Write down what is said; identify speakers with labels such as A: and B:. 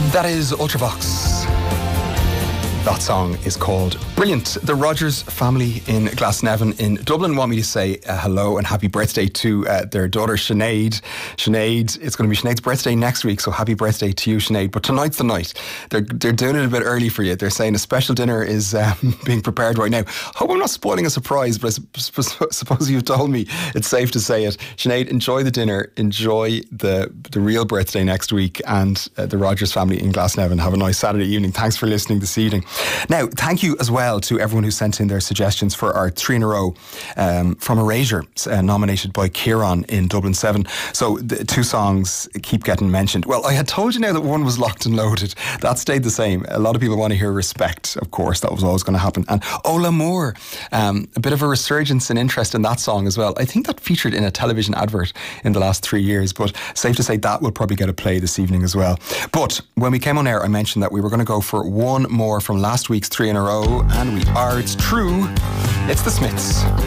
A: That is Ultravox. That song is called Brilliant. The Rogers family in Glasnevin in Dublin want me to say hello and happy birthday to their daughter Sinead. Sinead, it's going to be Sinead's birthday next week, so happy birthday to you, Sinead. But tonight's the night. They're doing it a bit early for you. They're saying a special dinner is being prepared right now. Hope I'm not spoiling a surprise, but I suppose you've told me it's safe to say it. Sinead, enjoy the dinner, enjoy the real birthday next week, and the Rogers family in Glasnevin. Have a nice Saturday evening. Thanks for listening this evening. Now, thank you as well to everyone who sent in their suggestions for our 3 in a row from Erasure, nominated by Kieran in Dublin 7. So the 2 songs keep getting mentioned. Well, I had told you now that one was locked and loaded. That stayed the same. A lot of people want to hear Respect, of course. That was always going to happen. And Oh L'Amour, a bit of a resurgence in interest in that song as well. I think that featured in a television advert in the last 3 years, but safe to say that will probably get a play this evening as well. But when we came on air, I mentioned that we were going to go for one more from last week's 3 in a row, and we are. It's true. It's the Smiths.